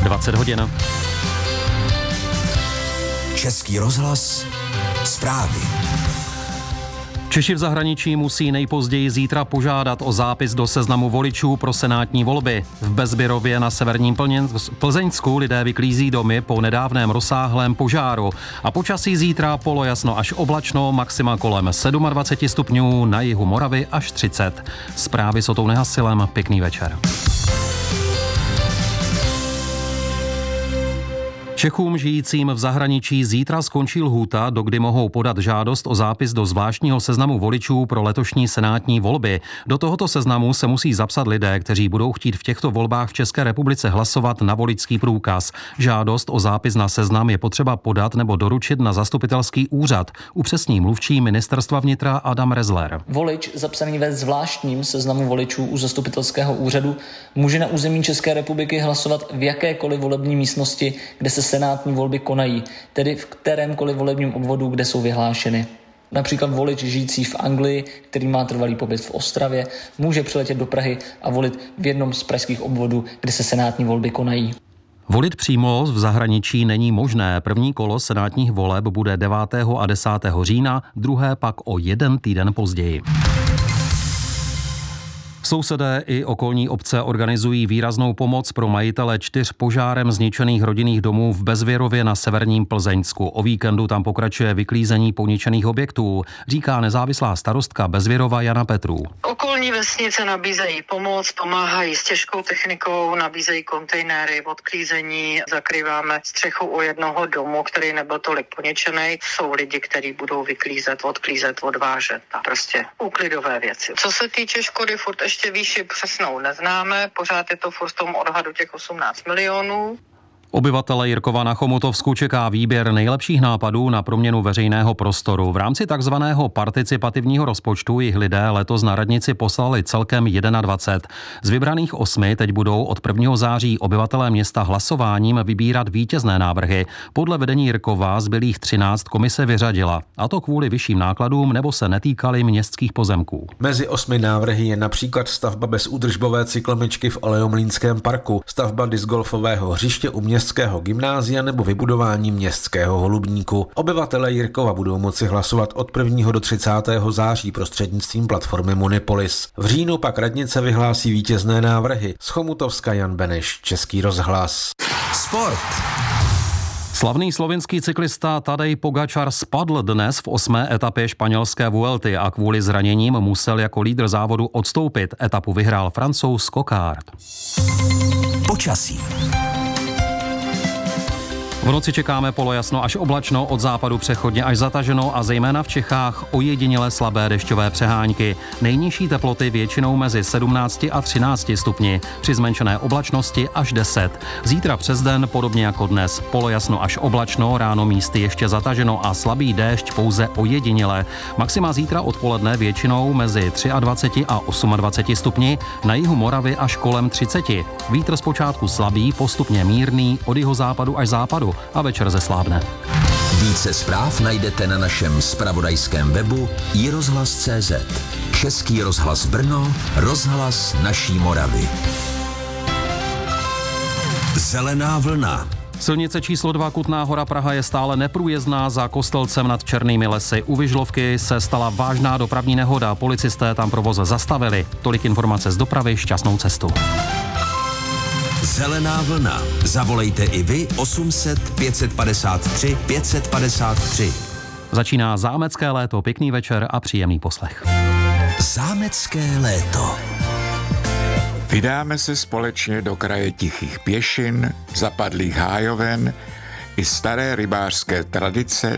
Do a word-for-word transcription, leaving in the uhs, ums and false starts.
dvacet hodin. Český rozhlas, zprávy. Češi v zahraničí musí nejpozději zítra požádat o zápis do seznamu voličů pro senátní volby. V Bezběrově na severním Plzeňsku lidé vyklízí domy po nedávném rozsáhlém požáru. A počasí zítra polojasno až oblačno, maxima kolem dvacet sedm stupňů, na jihu Moravy až třicet. Zprávy s Otou Nehasilem, pěkný večer. Čechům žijícím v zahraničí zítra skončí lhůta, dokdy mohou podat žádost o zápis do zvláštního seznamu voličů pro letošní senátní volby. Do tohoto seznamu se musí zapsat lidé, kteří budou chtít v těchto volbách v České republice hlasovat na voličský průkaz. Žádost o zápis na seznam je potřeba podat nebo doručit na zastupitelský úřad, upřesní mluvčí Ministerstva vnitra Adam Rezler. Volič zapsaný ve zvláštním seznamu voličů u zastupitelského úřadu může na území České republiky hlasovat v jakékoliv volební místnosti, kde se senátní volby konají, tedy v kterémkoliv volebním obvodu, kde jsou vyhlášeny. Například volič žijící v Anglii, který má trvalý pobyt v Ostravě, může přiletět do Prahy a volit v jednom z pražských obvodů, kde se senátní volby konají. Volit přímo v zahraničí není možné. První kolo senátních voleb bude devátého a desátého října, druhé pak o jeden týden později. Sousedé i okolní obce organizují výraznou pomoc pro majitele čtyř požárem zničených rodinných domů v Bezvěrově na severním Plzeňsku. O víkendu tam pokračuje vyklízení poničených objektů, říká nezávislá starostka Bezvěrova Jana Petrů. Okolní vesnice nabízejí pomoc, pomáhají s těžkou technikou, nabízejí kontejnery, odklízení, zakrýváme střechu u jednoho domu, který nebyl tolik poničený. Jsou lidi, kteří budou vyklízet, odklízet, odvážet a prostě úklidové věci. Co se týče škody, furt ještě výši přesnou neznáme, pořád je to furt v tom odhadu těch osmnáct milionů. Obyvatele Jirkova na Chomutovsku čeká výběr nejlepších nápadů na proměnu veřejného prostoru. V rámci takzvaného participativního rozpočtu jich lidé letos na radnici poslali celkem dvacet jedna. Z vybraných osmi teď budou od prvního září obyvatelé města hlasováním vybírat vítězné návrhy. Podle vedení Jirkova zbylých třináct komise vyřadila, a to kvůli vyšším nákladům nebo se netýkaly městských pozemků. Mezi osmi návrhy je například stavba bezúdržbové cyklomyčky v Olejomlýnském parku, stavba discgolfového hřiště u městského gymnázia nebo vybudování městského holubníku. Obyvatelé Jirkova budou moci hlasovat od prvního do třicátého září prostřednictvím platformy Monipolis. V říjnu pak radnice vyhlásí vítězné návrhy. Z Chomutovska Jan Beneš, Český rozhlas. Sport. Slavný slovinský cyklista Tadej Pogačar spadl dnes v osmé etapě španělské Vuelty a kvůli zraněním musel jako lídr závodu odstoupit. Etapu vyhrál Francouz Coquard. Počasí. V noci čekáme polojasno až oblačno, od západu přechodně až zataženo a zejména v Čechách ojediněle slabé dešťové přehánky. Nejnižší teploty většinou mezi sedmnácti a třinácti stupni, při zmenšené oblačnosti až deset. Zítra přes den podobně jako dnes, polojasno až oblačno, ráno místy ještě zataženo a slabý déšť pouze ojediněle. Maxima zítra odpoledne většinou mezi dvaceti třemi a dvaceti osmi stupni, na jihu Moravy až kolem třiceti. Vítr zpočátku slabý, postupně mírný, od jihozápadu až západu a večer zeslábne. Více zpráv najdete na našem zpravodajském webu i rozhlas tečka cé zet. Český rozhlas Brno, rozhlas naší Moravy. Zelená vlna. Silnice číslo dva Kutná Hora Praha je stále neprůjezdná za Kostelcem nad Černými lesy. U Vyžlovky se stala vážná dopravní nehoda, policisté tam provoz zastavili. Tolik informace z dopravy, šťastnou cestu. Zelená vlna. Zavolejte i vy osm set pět set padesát tři pět set padesát tři. Začíná zámecké léto, pěkný večer a příjemný poslech. Zámecké léto. Vydáme se společně do kraje tichých pěšin, zapadlých hájoven i staré rybářské tradice